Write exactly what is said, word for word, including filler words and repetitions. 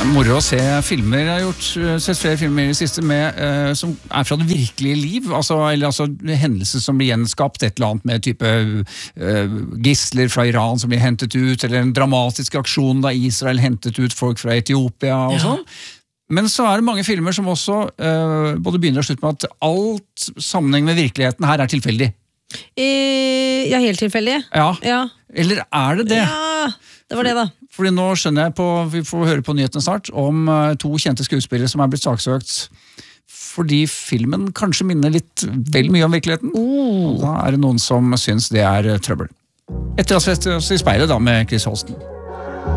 Moro å se filmer. Jeg har gjort, sett flere filmer i det siste med, uh, som er fra det virkelige liv, altså, eller altså hendelser som blir gjenskapt, et eller annet med type uh, gisler fra Iran som blir hentet ut, eller en dramatisk aksjon da Israel hentet ut folk fra Etiopia og ja. Sånn. Men så er det mange filmer som også uh, både begynner og slutter med at alt sammenheng med virkeligheten her er tilfeldig. Eh, ja, helt tilfeldig. Ja. ja. Eller er det det? Ja, det var det da. Fordi nå skjønner jeg på, vi får høre på nyhetene snart, om uh, to kjente skuespillere som er blitt saksøkt fordi filmen kanskje minner litt vel mye om virkeligheten. Oh. Da er det noen som syns det er uh, trøbbel. Etter å ha sett oss i speilet da med Chris Holsten.